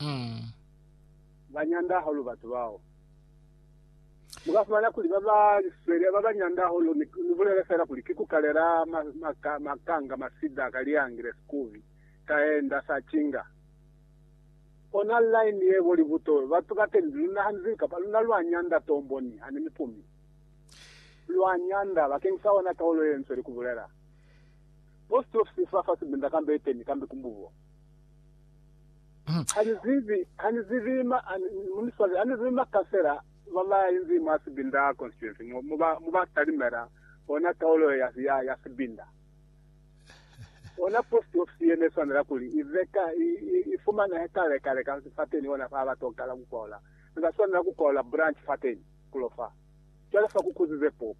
banyanda holo batu bao mugafumana kuli baba sere baba nyanda holo ni vule fera kuli kikukalera makanga masida kaliangire skuvi kaenda sachinga ona line ye boli buto batu katenduna hanzika paluna lwanyanda tomboni ani mipumi lwanyanda bakengsaona kaulo yenso likuvulera post office fafa sibinda kambe eteni kambe kumbuvo anizima kasera wala inzima sibinda constituency muba talimera ona kaulo ya sibinda ona post office yene sonera kuli iveka ifuma na hekale kale kan fateni ona fa tokala kukola ngasona kukola branch fateni kulofa chala fa kukuzize po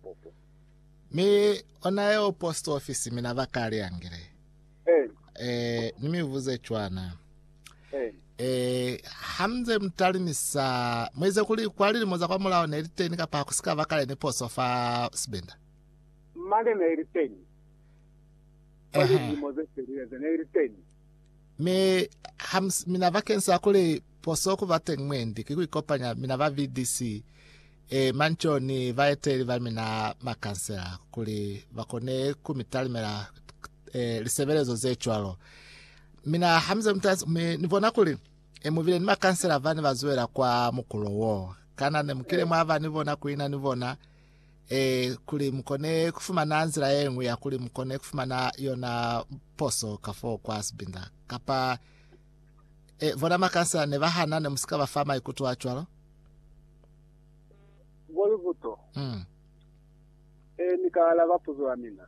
mi onayo post office mina bakali yangire nimivuze chwana hamze mtalinisa mweze kuli kwalili moza kwa mula ona eriteni kapa kusika bakale ni post of sibinda mane na eriteni me mina vakensa kule posoku vatengmendi kikuikopanya mina va VDC manchoni vaeteli va mina makansela kuli vakone kumitalimela lisevelezo zechwalo mina hamze mtaz nivona kuli muvile ni makansela vani vazuela kwa mukulowo kana ne mukile mwava nivona kuina nivona kuli mkone kufuma na anzira yengu ya kuli mkone kufuma na yona poso kafo kwa sibinda kapa vona makansa ne vahana ne musika vafama ikutu achwalo bolibuto nikala vapuzo amina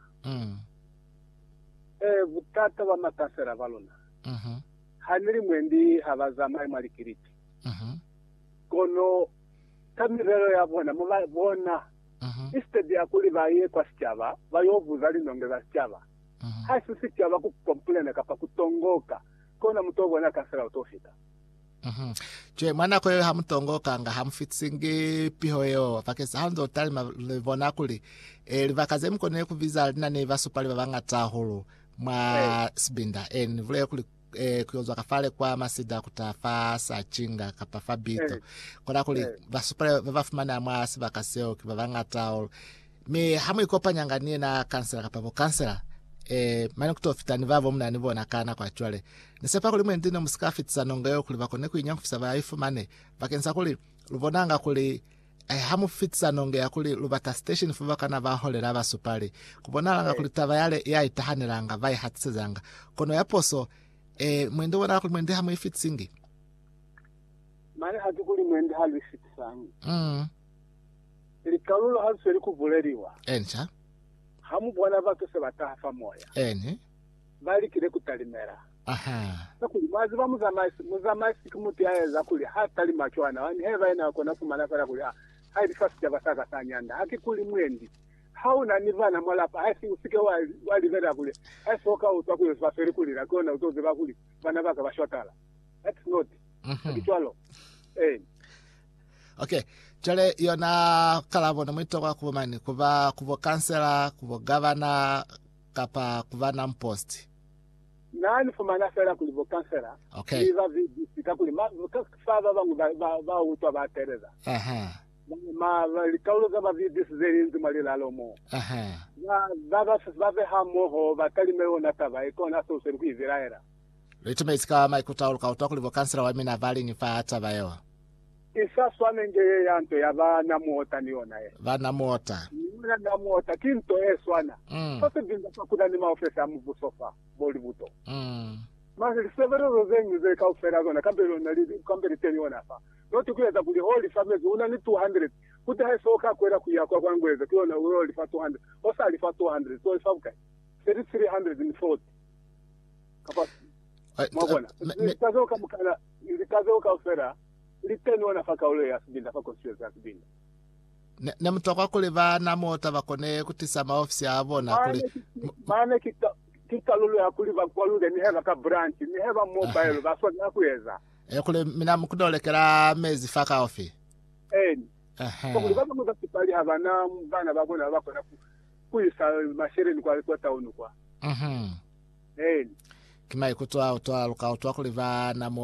butata wa makansera valona haniri mwendi havazama malikiriti kono kamirero ya bona mubona instead ya kuli baye kwa sichava bayovuza linongeza sichava hasi sichava ku complain kapa kutongoka kona mutobo na kasera utofika je mwana ko hamutongoka nga hamfitsingi pihoyo vakesa hando talima levona kuli livakaze mkone ku visa lina ne vasupali bavangata holo mwa sibinda vule kuli kuyozwa kafale kwa masida kutafa sachinga kapafa bito kona kuli vasupale vafumana mwa sibakaseo kibavangata me hamu ikopanya nganie na kansela kapapo kansela mani kutofitani vavo mna nivona kana kwa chwale nisepa kuli mwendine musikafitsa nongeyo kuli vakone kuinya kufisa vaifu mane vakensa kuli luvonanga kuli hamu fitsa nongeya kuli luvata station fuva kana vaholera vasupali kubonalanga kuli tava yale ya itahanilanga vai hatsizanga kono yaposo mwende wona kuli mwende hamu ifitsingi mane hati kuli mwende halu ifitsangi likalulo halu seri kuvuleriwa encha hamu bwana vatu se batafa moya bali kile kutalimera kuli mazi ba muzamaisi kumuti ayeza kuli hata limachwana wani heva ina kona kumana fara kuli haidi fast ya basaka sanyanda haki kuli mwendi hauna nivana mwalapa hasi usike wali vera kuli hasi soka utakule safari kuli rakona utoze bakuli bana baka bashotala that's not kitwalo okay chale yona kalabo na mwito kwa kubomani kubo kansela kubo governor kapa kuvana mposti nani fumana fera kulibo kansela iva vidisika kuli fava bangu ba utwa ba tereza ma likaulo za vidis zerinzi malila lomo baba hamo ho bakalimeo na taba ikona so seru kwiziraera litume isika maikuta uka kulibo kansela wa mina vali ni fa hata bayo isa swanenge yanto ya bana mota niona bana mota na mota kinto swana sasa binda kuna ni maofisa mvu sofa bolibuto mali severo rozengi ze ka ofera zona kambelo na lidi kambeli teniona fa noti kuweza kuli holy family una ni 200 kuta soka kwenda kuya kwa kwangweza kiona holy fa 200 osa alifa 200 so ifabuka 340 kapa mabona nikazoka mukana nikazoka ofera liteni wana faka ule ya sibinda faka constituency ya sibinda na mtoka kule vana mota vakone kutisa maofisi avona kule maana kita lulu ya kuli vakwalule ni heva ka branch ni heva mobile vaswa na kuweza kule mina mkudolekera mezi faka ofi kwa kuli vama mwa kipali havana vana vakona vakona kuisa mashere ni kwa taunu kwa kima ikutoa utoa luka utoa kule vana